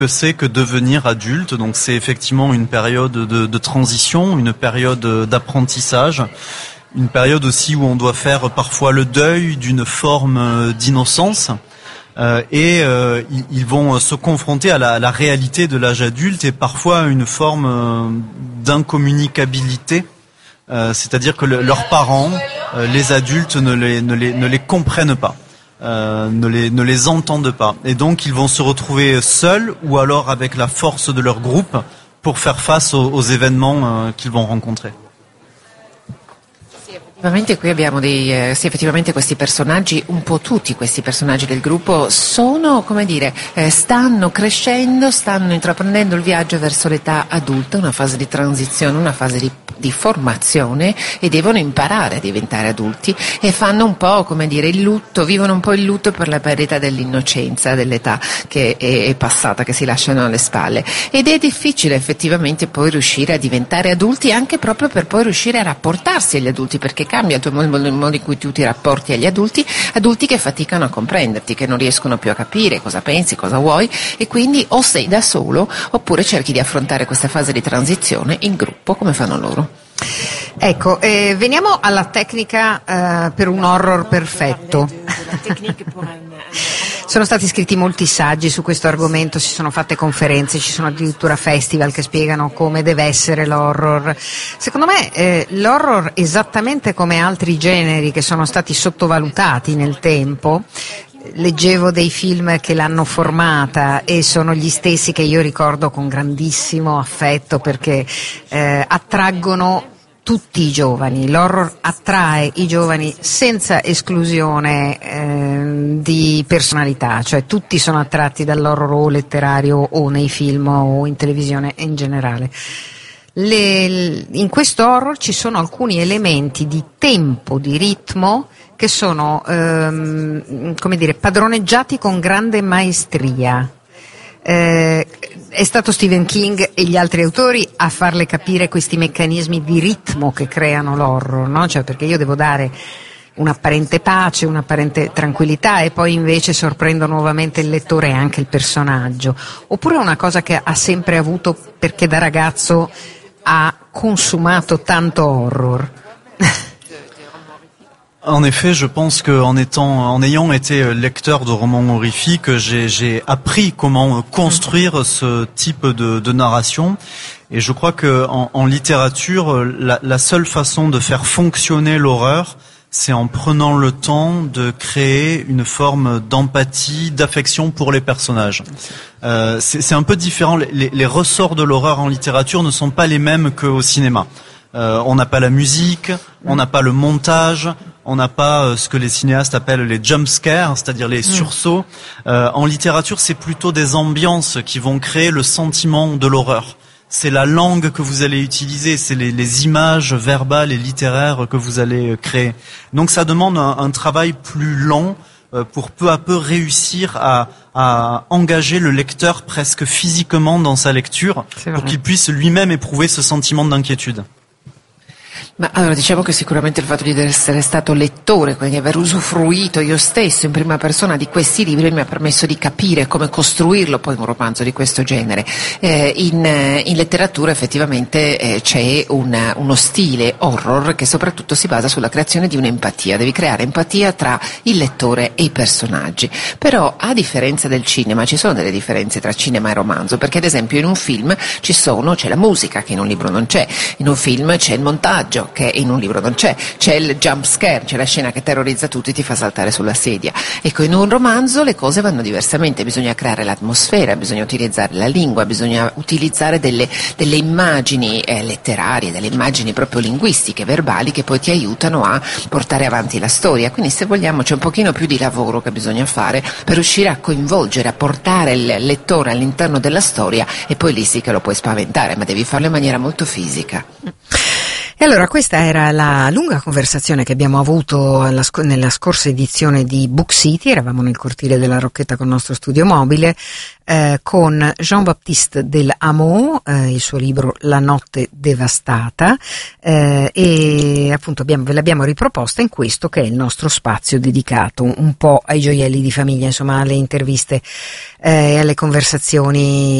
que c'est que devenir adulte. Donc c'est effectivement une période de transition, une période d'apprentissage, une période aussi où on doit faire parfois le deuil d'une forme d'innocence. Ils vont se confronter à la réalité de l'âge adulte et parfois une forme d'incommunicabilité. C'est-à-dire que leurs parents, les adultes, ne les comprennent pas. Ne les entendent pas. Et donc ils vont se retrouver seuls ou alors avec la force de leur groupe pour faire face aux événements qu'ils vont rencontrer. Effettivamente qui abbiamo effettivamente questi personaggi, un po' tutti questi personaggi del gruppo sono, come dire, stanno crescendo, stanno intraprendendo il viaggio verso l'età adulta, una fase di transizione, una fase di formazione e devono imparare a diventare adulti e fanno un po', come dire, il lutto, vivono un po' il lutto per la perdita dell'innocenza, dell'età che è passata, che si lasciano alle spalle. Ed è difficile effettivamente poi riuscire a diventare adulti anche proprio per poi riuscire a rapportarsi agli adulti, perché cambia il modo in cui tu ti rapporti agli adulti che faticano a comprenderti, che non riescono più a capire cosa pensi, cosa vuoi e quindi o sei da solo oppure cerchi di affrontare questa fase di transizione in gruppo come fanno loro. Ecco, veniamo alla tecnica per un horror perfetto. Sono stati scritti molti saggi su questo argomento, si sono fatte conferenze, ci sono addirittura festival che spiegano come deve essere l'horror. Secondo me l'horror, esattamente come altri generi che sono stati sottovalutati nel tempo, leggevo dei film che l'hanno formata e sono gli stessi che io ricordo con grandissimo affetto perché attraggono tutti i giovani. L'horror attrae i giovani senza esclusione di personalità, cioè tutti sono attratti dall'horror o letterario o nei film o in televisione in generale. In questo horror ci sono alcuni elementi di tempo, di ritmo che sono come dire, padroneggiati con grande maestria. È stato Stephen King e gli altri autori a farle capire questi meccanismi di ritmo che creano l'horror, no? Cioè, perché io devo dare un'apparente pace, un'apparente tranquillità e poi invece sorprendo nuovamente il lettore e anche il personaggio. Oppure è una cosa che ha sempre avuto perché da ragazzo ha consumato tanto horror. En effet, je pense qu'en ayant été lecteur de romans horrifiques, j'ai appris comment construire ce type de narration. Et je crois que en littérature, la seule façon de faire fonctionner l'horreur, c'est en prenant le temps de créer une forme d'empathie, d'affection pour les personnages. C'est un peu différent. Les ressorts de l'horreur en littérature ne sont pas les mêmes qu'au cinéma. On n'a pas la musique, on n'a pas le montage, on n'a pas ce que les cinéastes appellent les jump scares, c'est-à-dire les sursauts. En littérature, c'est plutôt des ambiances qui vont créer le sentiment de l'horreur. C'est la langue que vous allez utiliser, c'est les images verbales et littéraires que vous allez créer. Donc ça demande un travail plus lent pour peu à peu réussir à engager le lecteur presque physiquement dans sa lecture pour qu'il puisse lui-même éprouver ce sentiment d'inquiétude. Ma allora diciamo che sicuramente il fatto di essere stato lettore, quindi aver usufruito io stesso in prima persona di questi libri mi ha permesso di capire come costruirlo poi un romanzo di questo genere. In letteratura effettivamente c'è uno stile horror che soprattutto si basa sulla creazione di un'empatia, devi creare empatia tra il lettore e i personaggi. Però a differenza del cinema ci sono delle differenze tra cinema e romanzo, perché ad esempio in un film c'è la musica che in un libro non c'è, in un film c'è il montaggio che in un libro non c'è il jump scare, c'è la scena che terrorizza tutti e ti fa saltare sulla sedia. Ecco, in un romanzo le cose vanno diversamente, bisogna creare l'atmosfera, bisogna utilizzare la lingua, bisogna utilizzare delle immagini letterarie, delle immagini proprio linguistiche, verbali, che poi ti aiutano a portare avanti la storia. Quindi se vogliamo c'è un pochino più di lavoro che bisogna fare per riuscire a coinvolgere, a portare il lettore all'interno della storia e poi lì sì che lo puoi spaventare, ma devi farlo in maniera molto fisica. E allora questa era la lunga conversazione che abbiamo avuto nella scorsa edizione di Book City. Eravamo nel cortile della Rocchetta con il nostro studio mobile con Jean-Baptiste Delhameau, il suo libro La notte devastata, e appunto ve l'abbiamo riproposta in questo che è il nostro spazio dedicato un po' ai gioielli di famiglia, insomma alle interviste e alle conversazioni